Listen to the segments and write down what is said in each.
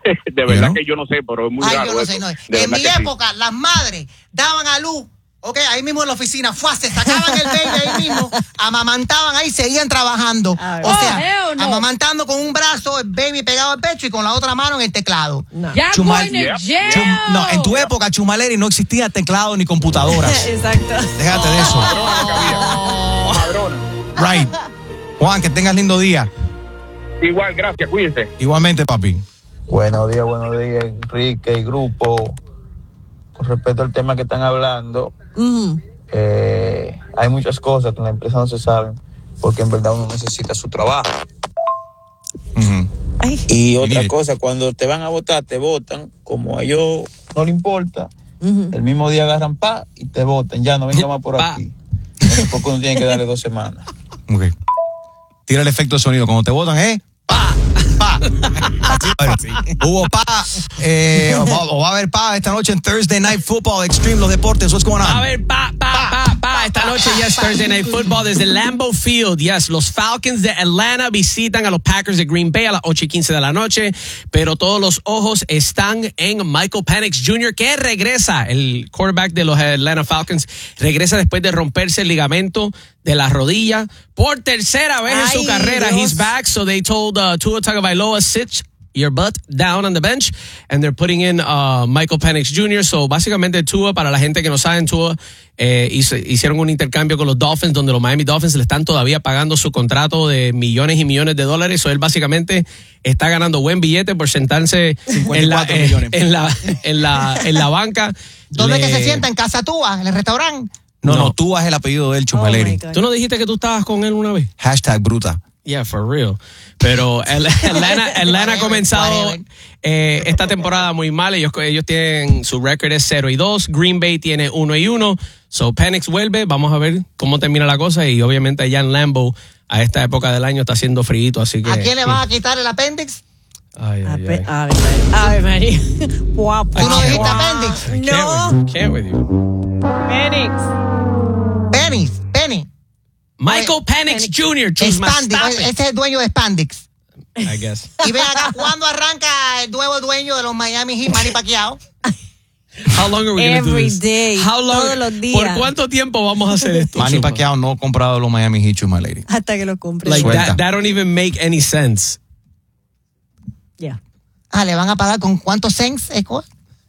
De verdad que yo no sé, pero es muy raro. Yo no sé, no. En mi época, las madres daban a luz, ahí mismo en la oficina, se sacaban el baby ahí mismo, amamantaban ahí, seguían trabajando. Amamantando con un brazo, el baby pegado al pecho y con la otra mano en el teclado. No, en tu época, Chumaleri, no existía teclado ni computadoras. Exacto. Déjate de eso. Right. Juan, que tengas lindo día. Igual, gracias, cuídense. Igualmente, papi. Buenos días, Enrique y grupo. Con respecto al tema que están hablando, hay muchas cosas que en la empresa no se saben, porque en verdad uno necesita su trabajo. Y otra cosa, cuando te van a votar, te votan, como a ellos no le importa, el mismo día agarran y te votan, ya no venga más por aquí. Tampoco uno tiene que darle 2 semanas. Okay. Tira el efecto de sonido, cuando te votan, pa. Hubo o va a haber esta noche en Thursday Night Football Extreme, los deportes. What's going on? Va a haber esta noche, Thursday Night Football desde Lambeau Field. Los Falcons de Atlanta visitan a los Packers de Green Bay a las 8:15 de la noche, pero todos los ojos están en Michael Penix Jr., que regresa, el quarterback de los Atlanta Falcons, regresa después de romperse el ligamento de la rodilla por tercera vez en su carrera. Dios. He's back, so they told Tua Tagovailoa, sit your butt down on the bench, and they're putting in Michael Penix Jr. So básicamente Tua, para la gente que no saben, Tua hicieron un intercambio con los Dolphins, donde los Miami Dolphins le están todavía pagando su contrato de millones y millones de dólares. So él básicamente está ganando buen billete por sentarse en la banca. ¿Dónde que se sienta? ¿En casa Tua? ¿En el restaurante? No, tú es el apellido del Chumaleri. ¿Tú no dijiste que tú estabas con él una vez? #bruta. Yeah, for real. Pero Atlanta ha comenzado esta temporada muy mal. Ellos tienen, su récord es 0-2. Green Bay tiene 1-1. So Penix vuelve. Vamos a ver cómo termina la cosa. Y obviamente allá en Lambeau, a esta época del año, está haciendo frío. Así que. ¿A quién le vas a quitar el apéndice? Ay, María. ¿Tú no dijiste apéndice? No. Can't with you. Penny. Michael Penix Jr. Ese es el dueño de Spandex. I guess. Y ven acá, ¿cuándo arranca el nuevo dueño de los Miami Heat, Manny Pacquiao? How long are we going to do this? Every day. How long, todos los días. ¿Por cuánto tiempo vamos a hacer esto? Manny Pacquiao no ha comprado los Miami Heat, Chumaleri. Hasta que lo compre. Like that don't even make any sense. Yeah. ¿Le van a pagar con cuántos cents, Eco?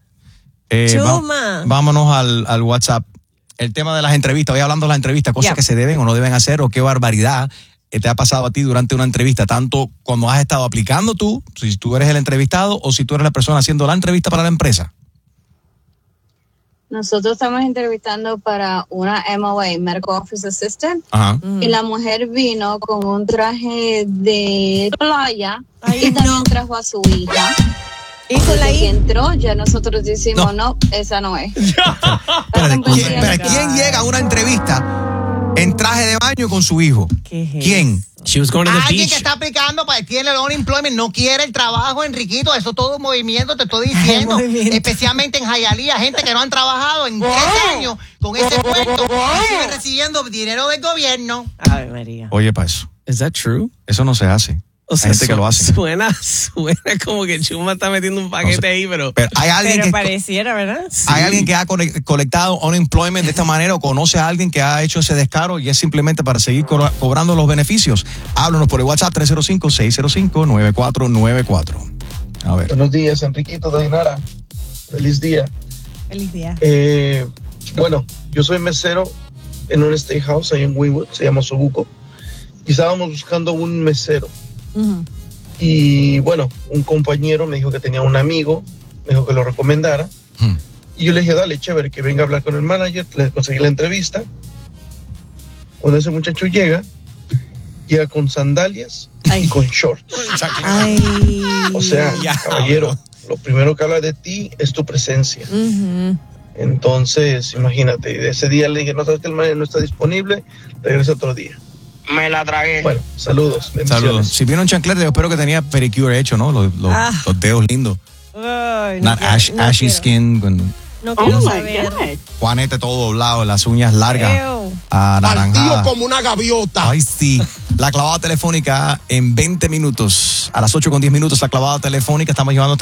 Vámonos al WhatsApp. El tema de las entrevistas, voy hablando de las entrevistas, cosas que se deben o no deben hacer, o qué barbaridad te ha pasado a ti durante una entrevista, tanto cuando has estado aplicando tú, si tú eres el entrevistado, o si tú eres la persona haciendo la entrevista para la empresa. Nosotros estamos entrevistando para una MOA, Medical Office Assistant, y la mujer vino con un traje de playa y también trajo a su hija. Y entró, ya nosotros decimos, no esa no es. Pero ¿quién llega a una entrevista en traje de baño con su hijo? ¿Quién? She was going to the Alguien beach. Que está aplicando para tiene el unemployment, no quiere el trabajo, Enriquito. Eso todo un movimiento, te estoy diciendo. Especialmente en Hialeah, gente que no han trabajado en 3 años con ese puesto y siguen recibiendo dinero del gobierno. Ay, María. Oye, para eso. Is that true? Eso no se hace. O sea, hay gente que lo hace. Suena como que Chuma está metiendo un paquete ahí, pero hay alguien que pareciera, ¿verdad? Sí. Hay alguien que ha colectado unemployment de esta manera, o conoce a alguien que ha hecho ese descaro y es simplemente para seguir cobrando los beneficios. Háblanos por el WhatsApp 305-605-9494. A ver. Buenos días, Enriquito de Dinara. Feliz día. Feliz día. Bueno, yo soy mesero en un steakhouse ahí en Wynwood, se llama Sobuco, y estábamos buscando un mesero. Y bueno, un compañero me dijo que tenía un amigo, me dijo que lo recomendara, y yo le dije, dale, chévere, que venga a hablar con el manager. Le conseguí la entrevista. Cuando ese muchacho llega con sandalias y con shorts. O sea, caballero, lo primero que habla de ti es tu presencia. Entonces, imagínate, ese día le dije, no sabes que el manager no está disponible, regresa otro día. Me la tragué. Bueno, saludos. Saludos. Si vieron chanclete, yo espero que tenía pedicure hecho, ¿no? Los dedos lindos. Ashy skin. No quiero saber. Juanete todo doblado, las uñas largas. Partido como una gaviota. Ay, sí. La clavada telefónica en 20 minutos. A las 8:10, la clavada telefónica. Estamos llevando